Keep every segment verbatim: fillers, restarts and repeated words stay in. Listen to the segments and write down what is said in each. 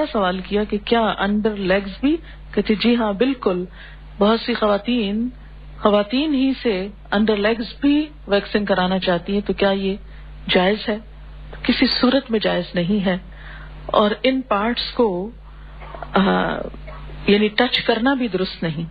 دوبارہ سوال کیا کہ کیا انڈر لیگز بھی؟ کہتے جی ہاں بالکل، بہت سی خواتین خواتین ہی سے انڈر لیگز بھی ویکسنگ کرانا چاہتی ہیں، تو کیا یہ جائز ہے؟ کسی صورت میں جائز نہیں ہے، اور ان پارٹس کو آ, یعنی ٹچ کرنا بھی درست نہیں.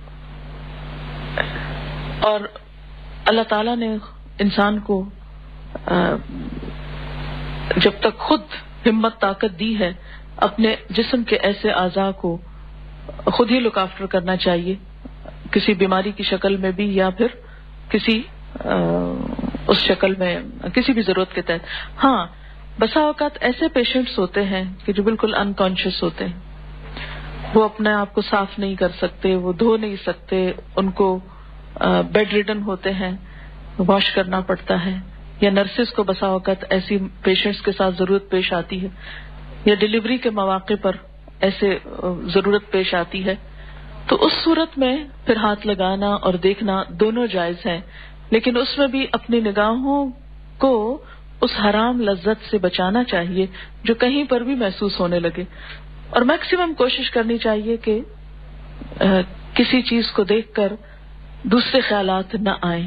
اور اللہ تعالیٰ نے انسان کو آ, جب تک خود ہمت طاقت دی ہے، اپنے جسم کے ایسے اعضاء کو خود ہی لک آفٹر کرنا چاہیے، کسی بیماری کی شکل میں بھی یا پھر کسی آ, اس شکل میں کسی بھی ضرورت کے تحت. ہاں بسا اوقات ایسے پیشنٹس ہوتے ہیں کہ جو بالکل انکانشیس ہوتے ہیں، وہ اپنے آپ کو صاف نہیں کر سکتے، وہ دھو نہیں سکتے، ان کو بیڈ ریڈن ہوتے ہیں، واش کرنا پڑتا ہے، یا نرسز کو بسا اوقات ایسی پیشنٹس کے ساتھ ضرورت پیش آتی ہے، یا ڈلیوری کے مواقع پر ایسے ضرورت پیش آتی ہے. تو اس صورت میں پھر ہاتھ لگانا اور دیکھنا دونوں جائز ہیں، لیکن اس میں بھی اپنی نگاہوں کو اس حرام لذت سے بچانا چاہیے جو کہیں پر بھی محسوس ہونے لگے، اور میکسیمم کوشش کرنی چاہیے کہ کسی چیز کو دیکھ کر دوسرے خیالات نہ آئیں.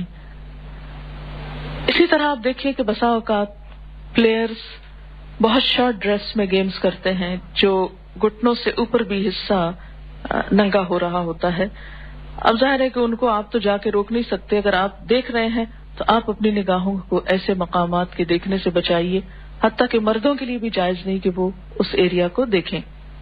اسی طرح آپ دیکھیے کہ بسا اوقات پلیئرز بہت شارٹ ڈریس میں گیمز کرتے ہیں، جو گھٹنوں سے اوپر بھی حصہ ننگا ہو رہا ہوتا ہے. اب ظاہر ہے کہ ان کو آپ تو جا کے روک نہیں سکتے، اگر آپ دیکھ رہے ہیں تو آپ اپنی نگاہوں کو ایسے مقامات کے دیکھنے سے بچائیے، حتیٰ کہ مردوں کے لیے بھی جائز نہیں کہ وہ اس ایریا کو دیکھیں.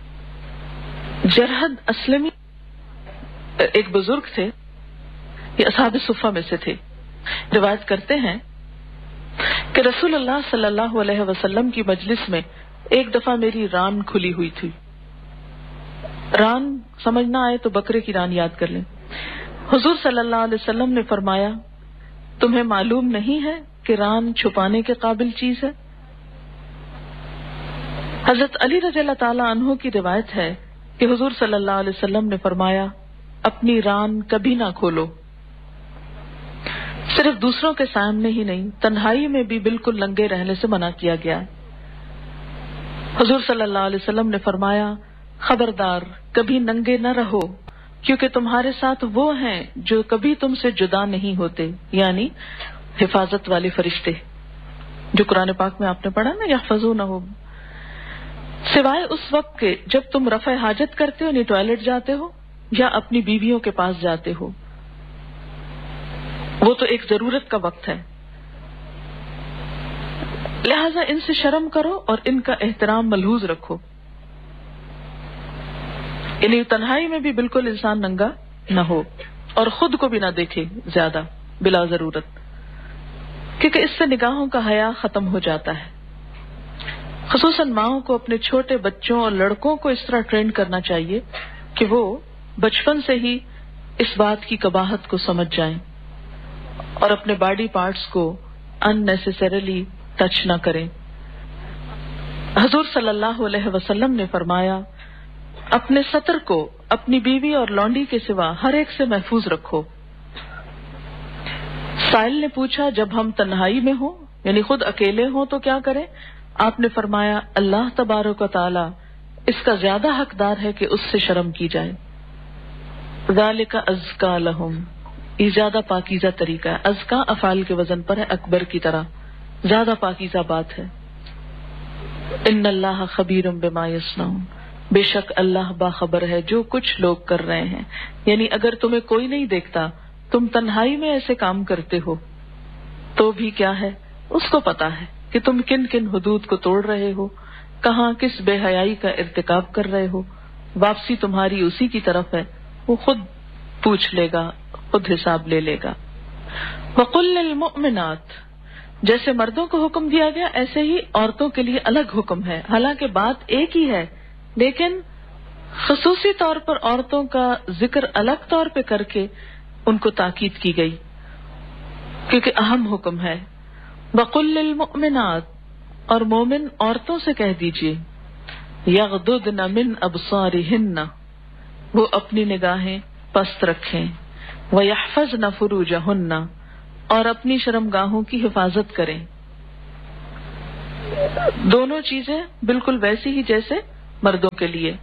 جرحد اسلمی ایک بزرگ تھے، یہ اصحاب صفہ میں سے تھے، روایت کرتے ہیں کہ رسول اللہ صلی اللہ علیہ وسلم کی مجلس میں ایک دفعہ میری ران کھلی ہوئی تھی. ران سمجھ نہ آئے تو بکرے کی ران یاد کر لیں. حضور صلی اللہ علیہ وسلم نے فرمایا، تمہیں معلوم نہیں ہے کہ ران چھپانے کے قابل چیز ہے؟ حضرت علی رضی اللہ تعالی عنہ کی روایت ہے کہ حضور صلی اللہ علیہ وسلم نے فرمایا، اپنی ران کبھی نہ کھولو. صرف دوسروں کے سامنے ہی نہیں، تنہائی میں بھی بالکل ننگے رہنے سے منع کیا گیا ہے. حضور صلی اللہ علیہ وسلم نے فرمایا، خبردار کبھی ننگے نہ رہو، کیونکہ تمہارے ساتھ وہ ہیں جو کبھی تم سے جدا نہیں ہوتے، یعنی حفاظت والے فرشتے، جو قرآن پاک میں آپ نے پڑھا نا، یحفظونہ، سوائے اس وقت کے جب تم رفع حاجت کرتے ہو، یعنی ٹوائلٹ جاتے ہو یا اپنی بیویوں کے پاس جاتے ہو، وہ تو ایک ضرورت کا وقت ہے. لہذا ان سے شرم کرو اور ان کا احترام ملحوظ رکھو. یعنی تنہائی میں بھی بالکل انسان ننگا نہ ہو اور خود کو بھی نہ دیکھے زیادہ بلا ضرورت، کیونکہ اس سے نگاہوں کا حیا ختم ہو جاتا ہے. خصوصاً ماؤں کو اپنے چھوٹے بچوں اور لڑکوں کو اس طرح ٹرین کرنا چاہیے کہ وہ بچپن سے ہی اس بات کی قباحت کو سمجھ جائیں اور اپنے باڈی پارٹس کو ان نیسیسریلی ٹچ نہ کریں. حضور صلی اللہ علیہ وسلم نے فرمایا، اپنے سطر کو اپنی بیوی اور لونڈی کے سوا ہر ایک سے محفوظ رکھو. سائل نے پوچھا، جب ہم تنہائی میں ہوں یعنی خود اکیلے ہوں تو کیا کریں؟ آپ نے فرمایا، اللہ تبارک و تعالی اس کا زیادہ حقدار ہے کہ اس سے شرم کی جائے. ذالک ازکا لہم، یہ زیادہ پاکیزہ طریقہ ہے. ازکا افعال کے وزن پر ہے، اکبر کی طرح زیادہ پاکیزہ بات ہے. ان اللہ خبیر بما یصنعون، بے شک اللہ باخبر ہے جو کچھ لوگ کر رہے ہیں. یعنی اگر تمہیں کوئی نہیں دیکھتا، تم تنہائی میں ایسے کام کرتے ہو، تو بھی کیا ہے، اس کو پتا ہے کہ تم کن کن حدود کو توڑ رہے ہو، کہاں کس بے حیائی کا ارتکاب کر رہے ہو. واپسی تمہاری اسی کی طرف ہے، وہ خود پوچھ لے گا، خود حساب لے لے گا. وَقُلْ لِلْمُؤْمِنَاتِ، جیسے مردوں کو حکم دیا گیا ایسے ہی عورتوں کے لیے الگ حکم ہے. حالانکہ بات ایک ہی ہے، لیکن خصوصی طور پر عورتوں کا ذکر الگ طور پہ کر کے ان کو تاکید کی گئی، کیونکہ اہم حکم ہے. وَقُلْ لِلْمُؤْمِنَاتِ، اور مومن عورتوں سے کہہ دیجئے، یغضضن من ابصارہن، وہ اپنی نگاہیں پست رکھیں، وَيَحْفَظْنَ فُرُوجَهُنَّ، اور اپنی شرمگاہوں کی حفاظت کریں. دونوں چیزیں بالکل ویسی ہی جیسے مردوں کے لیے.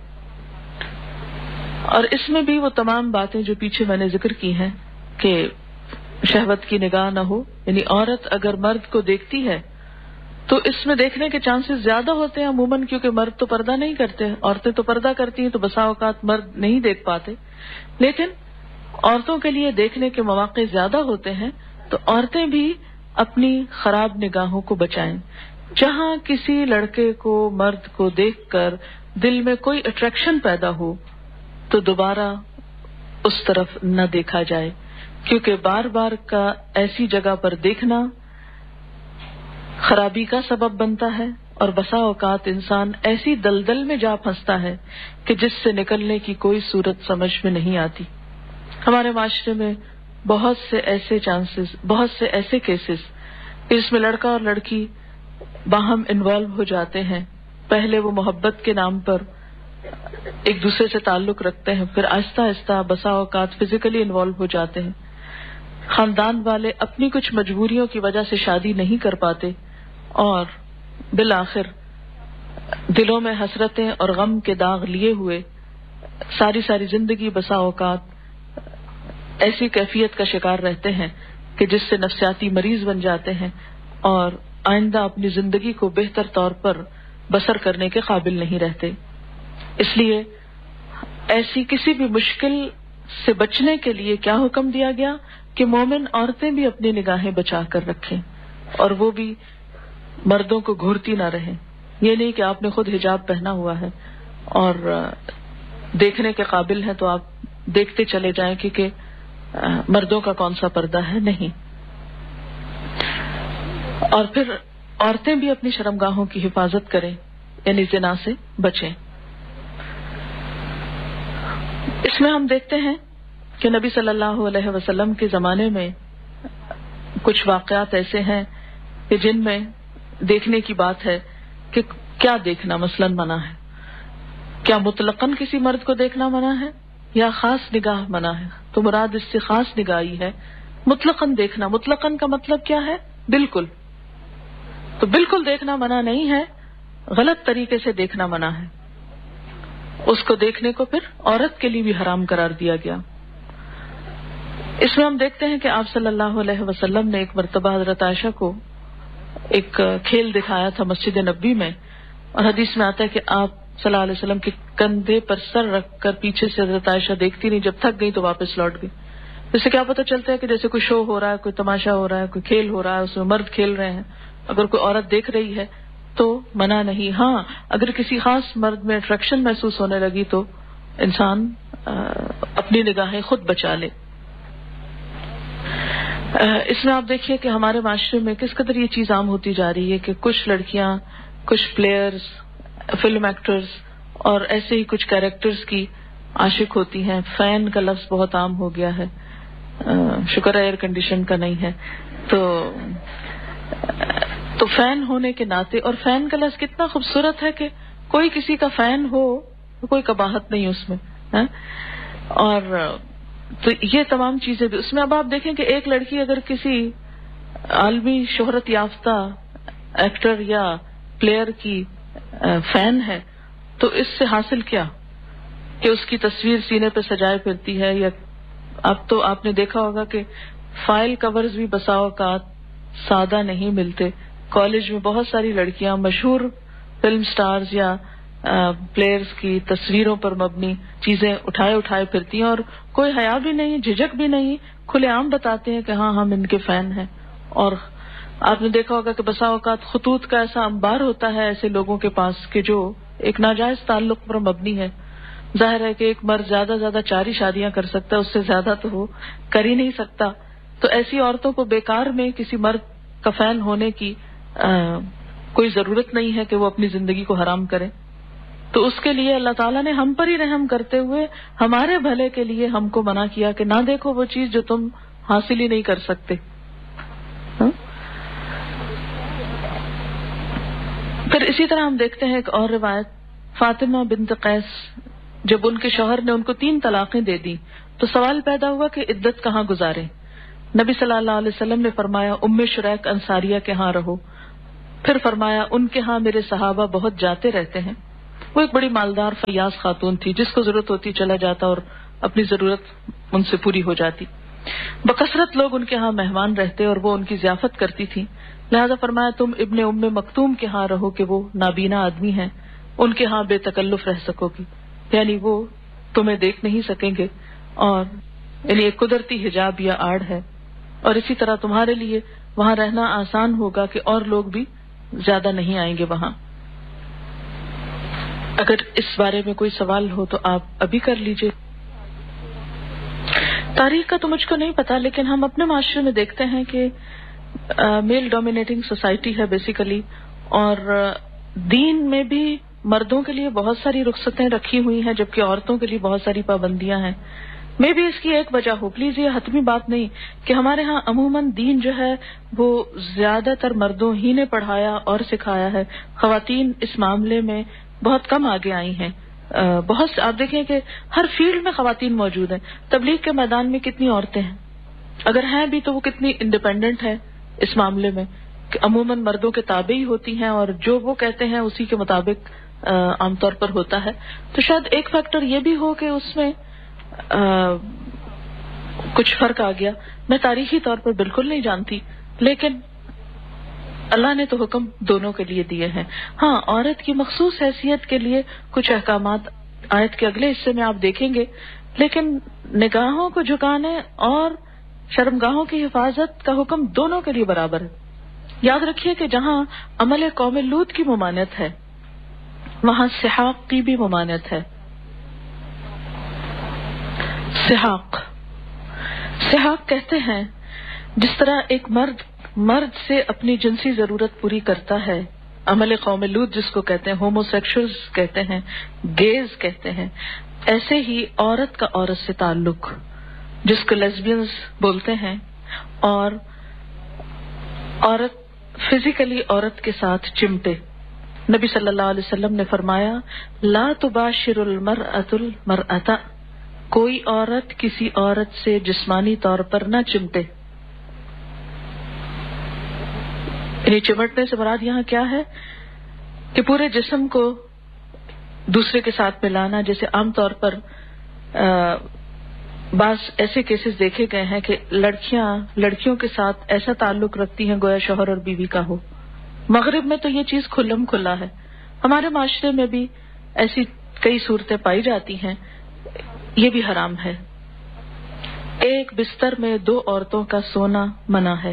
اور اس میں بھی وہ تمام باتیں جو پیچھے میں نے ذکر کی ہیں کہ شہوت کی نگاہ نہ ہو، یعنی عورت اگر مرد کو دیکھتی ہے تو اس میں دیکھنے کے چانسز زیادہ ہوتے ہیں عموماً، کیونکہ مرد تو پردہ نہیں کرتے، عورتیں تو پردہ کرتی ہیں تو بسا اوقات مرد نہیں دیکھ پاتے. لیکن عورتوں کے لیے دیکھنے کے مواقع زیادہ ہوتے ہیں، تو عورتیں بھی اپنی خراب نگاہوں کو بچائیں. جہاں کسی لڑکے کو مرد کو دیکھ کر دل میں کوئی اٹریکشن پیدا ہو تو دوبارہ اس طرف نہ دیکھا جائے، کیونکہ بار بار کا ایسی جگہ پر دیکھنا خرابی کا سبب بنتا ہے، اور بسا اوقات انسان ایسی دلدل میں جا پھنستا ہے کہ جس سے نکلنے کی کوئی صورت سمجھ میں نہیں آتی. ہمارے معاشرے میں بہت سے ایسے چانسز، بہت سے ایسے کیسز جس میں لڑکا اور لڑکی باہم انوالو ہو جاتے ہیں. پہلے وہ محبت کے نام پر ایک دوسرے سے تعلق رکھتے ہیں، پھر آہستہ آہستہ بسا اوقات فزیکلی انوالو ہو جاتے ہیں. خاندان والے اپنی کچھ مجبوریوں کی وجہ سے شادی نہیں کر پاتے، اور بالآخر دلوں میں حسرتیں اور غم کے داغ لیے ہوئے ساری ساری زندگی بسا اوقات ایسی کیفیت کا شکار رہتے ہیں کہ جس سے نفسیاتی مریض بن جاتے ہیں اور آئندہ اپنی زندگی کو بہتر طور پر بسر کرنے کے قابل نہیں رہتے. اس لیے ایسی کسی بھی مشکل سے بچنے کے لیے کیا حکم دیا گیا کہ مومن عورتیں بھی اپنی نگاہیں بچا کر رکھیں، اور وہ بھی مردوں کو گھورتی نہ رہیں. یہ نہیں کہ آپ نے خود حجاب پہنا ہوا ہے اور دیکھنے کے قابل ہے تو آپ دیکھتے چلے جائیں کیونکہ مردوں کا کون سا پردہ ہے، نہیں. اور پھر عورتیں بھی اپنی شرمگاہوں کی حفاظت کریں، یعنی زنا سے بچیں. اس میں ہم دیکھتے ہیں کہ نبی صلی اللہ علیہ وسلم کے زمانے میں کچھ واقعات ایسے ہیں کہ جن میں دیکھنے کی بات ہے کہ کیا دیکھنا مثلاً منع ہے. کیا مطلقاً کسی مرد کو دیکھنا منع ہے یا خاص نگاہ منع ہے؟ تو مراد اس سے خاص نگاہی ہے. مطلقاً دیکھنا، مطلقاً کا مطلب کیا ہے؟ بالکل. تو بالکل دیکھنا منع نہیں ہے، غلط طریقے سے دیکھنا منع ہے. اس کو دیکھنے کو پھر عورت کے لیے بھی حرام قرار دیا گیا. اس میں ہم دیکھتے ہیں کہ آپ صلی اللہ علیہ وسلم نے ایک مرتبہ حضرت عائشہ کو ایک کھیل دکھایا تھا مسجد نبوی میں، اور حدیث میں آتا ہے کہ آپ صلی اللہ علیہ وسلم کے کندھے پر سر رکھ کر پیچھے سے حضرت عائشہ دیکھتی نہیں، جب تھک گئی تو واپس لوٹ گئی. اس سے کیا پتہ چلتا ہے کہ جیسے کوئی شو ہو رہا ہے، کوئی تماشا ہو رہا ہے، کوئی کھیل ہو رہا ہے، اس میں مرد کھیل رہے ہیں، اگر کوئی عورت دیکھ رہی ہے تو منع نہیں. ہاں اگر کسی خاص مرد میں اٹریکشن محسوس ہونے لگی تو انسان اپنی نگاہیں خود بچا لے. اس میں آپ دیکھیے کہ ہمارے معاشرے میں کس قدر یہ چیز عام ہوتی جا رہی ہے کہ کچھ لڑکیاں، کچھ پلیئرز، فلم ایکٹرز اور ایسے ہی کچھ کیریکٹرز کی عاشق ہوتی ہیں. فین کا لفظ بہت عام ہو گیا ہے، شکر ہے ایئر کنڈیشن کا نہیں ہے. تو تو فین ہونے کے ناطے، اور فین کا لفظ کتنا خوبصورت ہے کہ کوئی کسی کا فین ہو تو کوئی قباحت نہیں اس میں. اور تو یہ تمام چیزیں بھی اس میں. اب آپ دیکھیں کہ ایک لڑکی اگر کسی عالمی شہرت یافتہ ایکٹر یا پلیئر کی فین ہے تو اس سے حاصل کیا کہ اس کی تصویر سینے پہ سجائے پھرتی ہے. یا اب تو آپ نے دیکھا ہوگا کہ فائل کورز بھی بسا اوقات سادہ نہیں ملتے. کالج میں بہت ساری لڑکیاں مشہور فلم سٹارز یا پلیئرز کی تصویروں پر مبنی چیزیں اٹھائے اٹھائے پھرتی ہیں، اور کوئی حیا بھی نہیں، جھجک بھی نہیں، کھلے عام بتاتے ہیں کہ ہاں ہم ان کے فین ہیں. اور آپ نے دیکھا ہوگا کہ بسا اوقات خطوط کا ایسا انبار ہوتا ہے ایسے لوگوں کے پاس کہ جو ایک ناجائز تعلق پر مبنی ہے. ظاہر ہے کہ ایک مرد زیادہ زیادہ چار ہی شادیاں کر سکتا ہے، اس سے زیادہ تو وہ کر ہی نہیں سکتا. تو ایسی عورتوں کو بیکار میں کسی مرد کا فین ہونے کی آ, کوئی ضرورت نہیں ہے کہ وہ اپنی زندگی کو حرام کریں. تو اس کے لیے اللہ تعالیٰ نے ہم پر ہی رحم کرتے ہوئے ہمارے بھلے کے لیے ہم کو منع کیا کہ نہ دیکھو وہ چیز جو تم حاصل ہی نہیں کر سکتے. ہاں؟ پھر اسی طرح ہم دیکھتے ہیں ایک اور روایت، فاطمہ بنت قیس جب ان کے شوہر نے ان کو تین طلاقیں دے دی تو سوال پیدا ہوا کہ عدت کہاں گزارے. نبی صلی اللہ علیہ وسلم نے فرمایا ام شریک انصاریہ کے ہاں رہو. پھر فرمایا ان کے ہاں میرے صحابہ بہت جاتے رہتے ہیں. وہ ایک بڑی مالدار فیاض خاتون تھی، جس کو ضرورت ہوتی چلا جاتا اور اپنی ضرورت ان سے پوری ہو جاتی. بکثرت لوگ ان کے ہاں مہمان رہتے اور وہ ان کی ضیافت کرتی تھی. لہذا فرمایا تم ابن ام مکتوم کے ہاں رہو کہ وہ نابینا آدمی ہیں، ان کے ہاں بے تکلف رہ سکو گی، یعنی وہ تمہیں دیکھ نہیں سکیں گے، اور یعنی ایک قدرتی حجاب یا آڑ ہے. اور اسی طرح تمہارے لیے وہاں رہنا آسان ہوگا کہ اور لوگ بھی زیادہ نہیں آئیں گے وہاں. اگر اس بارے میں کوئی سوال ہو تو آپ ابھی کر لیجئے. تاریخ کا تو مجھ کو نہیں پتا، لیکن ہم اپنے معاشرے میں دیکھتے ہیں کہ میل ڈومینیٹنگ سوسائٹی ہے بیسیکلی، اور دین میں بھی مردوں کے لیے بہت ساری رخصتیں رکھی ہوئی ہیں جبکہ عورتوں کے لیے بہت ساری پابندیاں ہیں. میں بھی اس کی ایک وجہ ہو، پلیز یہ حتمی بات نہیں کہ ہمارے ہاں عموماً دین جو ہے وہ زیادہ تر مردوں ہی نے پڑھایا اور سکھایا ہے. خواتین اس معاملے میں بہت کم آگے آئی ہیں. بہت آپ دیکھیں کہ ہر فیلڈ میں خواتین موجود ہیں. تبلیغ کے میدان میں کتنی عورتیں ہیں، اگر ہیں بھی تو وہ کتنی انڈیپینڈنٹ ہیں اس معاملے میں کہ عموماً مردوں کے تابع ہی ہوتی ہیں اور جو وہ کہتے ہیں اسی کے مطابق عام طور پر ہوتا ہے. تو شاید ایک فیکٹر یہ بھی ہو کہ اس میں آ, کچھ فرق آ گیا. میں تاریخی طور پر بالکل نہیں جانتی، لیکن اللہ نے تو حکم دونوں کے لیے دیے ہیں. ہاں، عورت کی مخصوص حیثیت کے لیے کچھ احکامات آیت کے اگلے حصے میں آپ دیکھیں گے، لیکن نگاہوں کو جھکانے اور شرمگاہوں کی حفاظت کا حکم دونوں کے لیے برابر ہے. یاد رکھیے کہ جہاں عمل قوم لوط کی ممانعت ہے وہاں سحاق کی بھی ممانعت ہے. سحاق سحاق کہتے ہیں جس طرح ایک مرد مرد سے اپنی جنسی ضرورت پوری کرتا ہے، عمل قوم لوط جس کو کہتے ہیں، ہومو سیکشولز کہتے ہیں، گیز کہتے ہیں، ایسے ہی عورت کا عورت سے تعلق جس کو لیسبینز بولتے ہیں، اور عورت فزیکلی عورت کے ساتھ چمٹے. نبی صلی اللہ علیہ وسلم نے فرمایا لا تباشر المرأة المرأة، کوئی عورت کسی عورت سے جسمانی طور پر نہ چمٹے. یعنی چمٹنے سے مراد یہاں کیا ہے کہ پورے جسم کو دوسرے کے ساتھ ملانا. جیسے عام طور پر بعض ایسے کیسز دیکھے گئے ہیں کہ لڑکیاں لڑکیوں کے ساتھ ایسا تعلق رکھتی ہیں گویا شوہر اور بیوی کا ہو. مغرب میں تو یہ چیز کھلم کھلا ہے، ہمارے معاشرے میں بھی ایسی کئی صورتیں پائی جاتی ہیں. یہ بھی حرام ہے. ایک بستر میں دو عورتوں کا سونا منع ہے.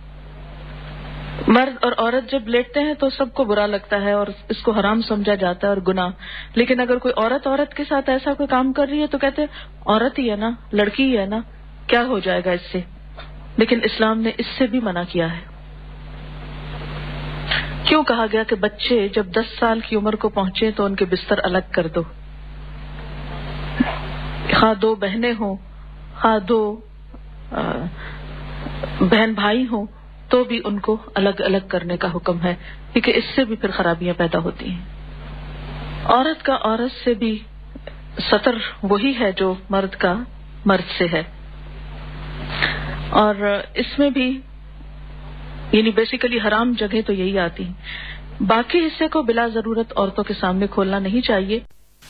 مرد اور عورت جب لیٹتے ہیں تو سب کو برا لگتا ہے اور اس کو حرام سمجھا جاتا ہے اور گناہ، لیکن اگر کوئی عورت عورت کے ساتھ ایسا کوئی کام کر رہی ہے تو کہتے ہیں عورت ہی ہے نا، لڑکی ہی ہے نا، کیا ہو جائے گا اس سے. لیکن اسلام نے اس سے بھی منع کیا ہے. کیوں کہا گیا کہ بچے جب دس سال کی عمر کو پہنچے تو ان کے بستر الگ کر دو، خواہ دو بہنیں ہوں خواہ دو بہن بھائی ہوں تو بھی ان کو الگ الگ کرنے کا حکم ہے، کیونکہ اس سے بھی پھر خرابیاں پیدا ہوتی ہیں. عورت کا عورت سے بھی ستر وہی ہے جو مرد کا مرد سے ہے، اور اس میں بھی یعنی بیسیکلی حرام جگہ تو یہی آتی ہیں. باقی حصے کو بلا ضرورت عورتوں کے سامنے کھولنا نہیں چاہیے.